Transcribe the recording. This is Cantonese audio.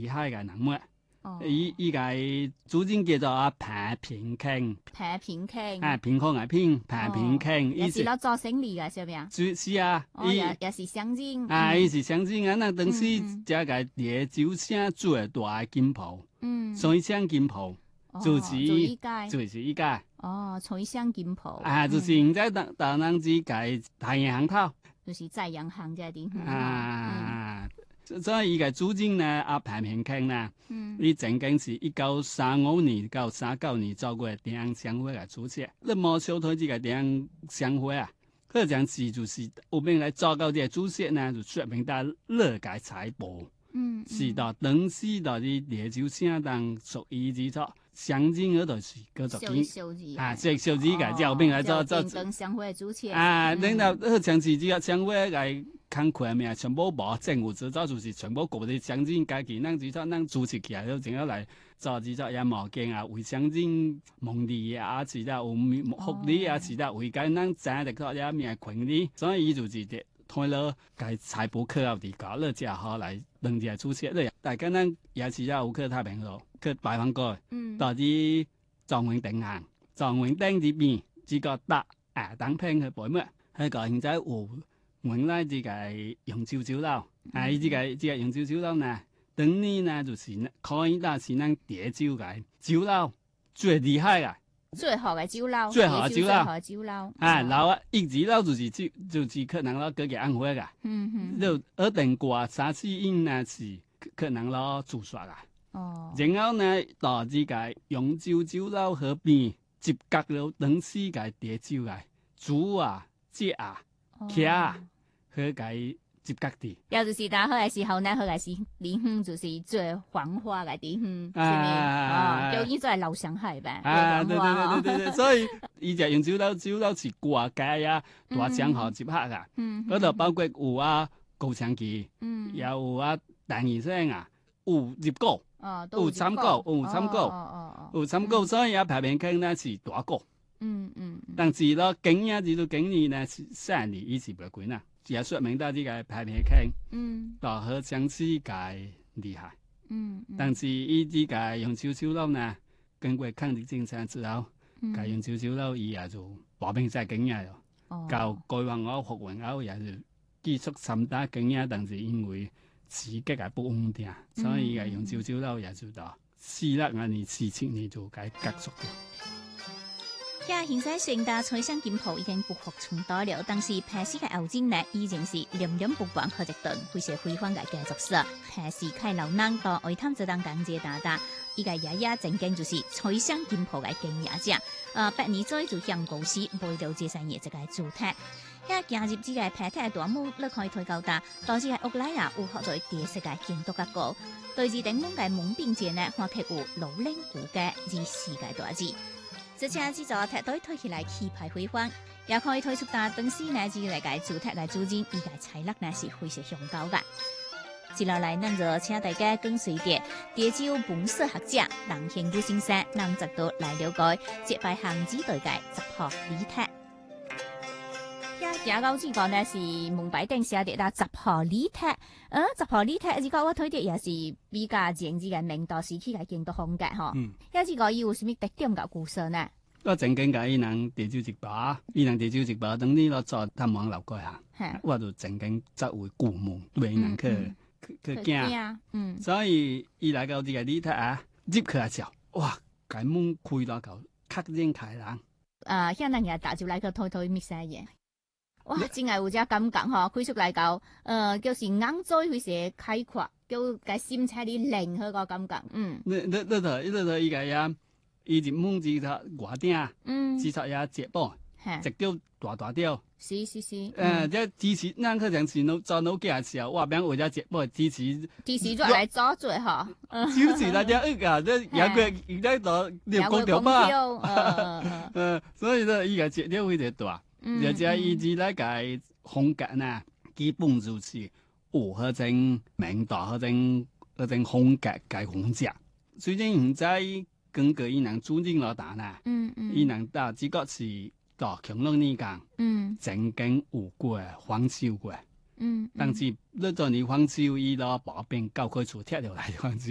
厲害嘅人物。依個主人叫做潘平慶， 潘平慶， 平康嘅平，潘平慶， 也是攞做生意嘅，係咪啊？ 是啊， 也是鄉親， 伊是鄉親啊，那當時這個烈酒廠最大嘅金鋪，水鄉金鋪，就是依家， 水鄉金鋪， 就是現在大南之界太陽行頭， 就是在陽行這啲， 所以伊個主人呢，潘平慶呢，伊曾經是1935年到39年做過電影商會嘅主席，你冇小推這個電影商會啊，佢陣時就是有邊來做到這個主席呢，就說明到樂界財報，是到當時到啲烈酒廠當屬於之錯，鄉親嗰度是叫做小子嘅，就邊來做商會主席然後佢長期這個商會來工課咩，全部無政府執照，就是全部各地鄉親家己，咱之錯，咱組織起來就整個來做之錯，也冇見啊，為鄉親謀利啊，是啦，有福利啊，是啦，為解咱整的個也咩權利，所以伊就是啲推了該財報課後啲搞了之後來當這個主席咧，大家咱也是要有去太平路去拜訪過，到啲狀元頂行，狀元頂啲邊，只個搭當平去陪咩，喺個現在有。原來這個楊九九樓，這個楊九九樓呢，當年呢就是可以打是咱烈酒嘅酒樓最厲害嘅， 最好嘅酒樓， 最好嘅酒樓， 然後一級樓就是可能攞嗰個安徽嘅，就二等過3、4音呢是可能攞主刷嘅，然後呢到這個楊九九樓河邊接隔了當時嘅烈酒嘅豬啊、雞啊、鴨啊。佢嘅接隔啲， 也就是打開嘅時候呢，佢係是地方就是最繁華嘅地方，係咪？叫依種係老上海唄。 對，所以以前用酒樓是掛街啊，大江河接客噶，嗰度包括有高창記，又有大義生啊，有葉歌，有參歌，所以潘平慶呢是大歌，但是咯經驗至到經驗呢是3年以前唔貴啦。也說明到這個潘平慶，到和相思嘅厲害，但是依啲嘅楊九九樓呢，經過抗日戰爭之後，嘅楊九九樓伊也就和平晒經驗咯，到改運後復運後也就繼續參加經驗，但是因為刺激係不穩定，所以嘅楊九九樓也就到46年、47年就該結束咗。 呀，現在雖然大水鄉金鋪已經不復存在了，但是潘氏嘅後人呢，依然是念念不忘佢一段非常輝煌嘅繼續史。潘氏開老人到外灘這當講解打，伊個爺爺曾經就是水鄉金鋪嘅經營者，8年左就向公司買到這產業這個主體。呀，加入這個潘體大幕，你可以推到大，到這個屋內啊，有學在第世界建築嘅高，對住頂門嘅門邊前呢，畫刻有老嶺古嘅4個大字。這車製作踢隊推起來氣派輝煌，也可以推出大當時呢，這個嘅主題嘅主人，伊個財力呢是非常雄高嘅。接落來，咱就請大家跟隨着烈酒本色學者郎興武先生，讓直到來了解這排行指隊嘅十號禮帖。廿九這個呢是門牌頂寫的啦，十號禮帖。十號禮帖，這個我推的也是比較前置嘅明代時期嘅建築風格嗬。呀，這個有什麼特點嘅故事呢？ 我曾經甲伊人地酒一把，伊人地酒一把，等你落做探望樓過下，我就曾經作為顧問對伊人去驚，所以伊來到這個禮帖啊，入去嘅時候，哇，間門開到夠，吸引開人。 現在人打就來個推推咩些嘢。哇，真係有隻感覺嗬，開出嚟到，就是眼嘴非常開闊，叫個心情啲靈嗰個感覺， 你依個呀，伊入門之頭外頂，之頭也接波，直叫大條， 是， 這支持咱可能是做腦嘅時候，話邊為咗接波支持咗嚟左嘴嗬， 支持大家一個，即有個而家到條公條嘛，所以咧依個接條非常大。而且以至咧個風格呢，基本就是有嗰種明代嗰種風格嘅風格。雖然現在根據伊人主人來打呢，伊人打只個是到強樂呢講，曾經有過仿照過，但是呢陣你仿照伊攞薄邊教佢出貼落來仿照。